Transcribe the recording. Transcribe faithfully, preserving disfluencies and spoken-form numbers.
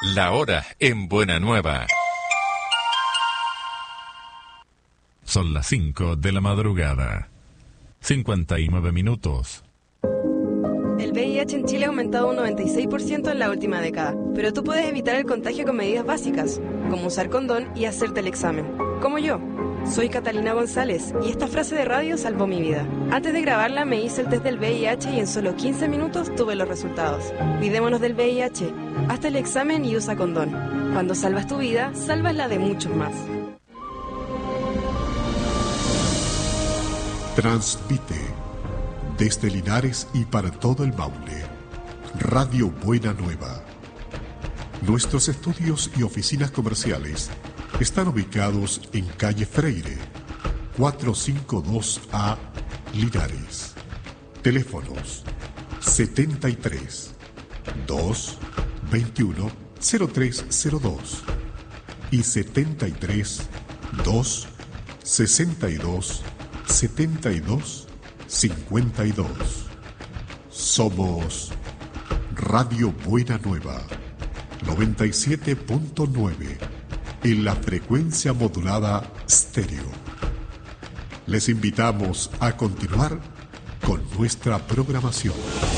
La hora en Buena Nueva. Son las cinco de la madrugada. cincuenta y nueve minutos. El V I H en Chile ha aumentado un noventa y seis por ciento en la última década, pero tú puedes evitar el contagio con medidas básicas, como usar condón y hacerte el examen. Como yo. Soy Catalina González y esta frase de radio salvó mi vida. Antes de grabarla me hice el test del V I H y en solo quince minutos tuve los resultados. Cuidémonos del V I H. Hazte el examen y usa condón. Cuando salvas tu vida, salvas la de muchos más. Transmite desde Linares y para todo el Maule, Radio Buena Nueva. Nuestros estudios y oficinas comerciales están ubicados en calle Freire, cuatrocientos cincuenta y dos A, Linares. Teléfonos setenta y tres, dos, veintiuno, cero tres cero dos y setenta y tres, dos, sesenta y dos, setenta y dos, cincuenta y dos. Somos Radio Buena Nueva, noventa y siete punto nueve en la frecuencia modulada estéreo. Les invitamos a continuar con nuestra programación.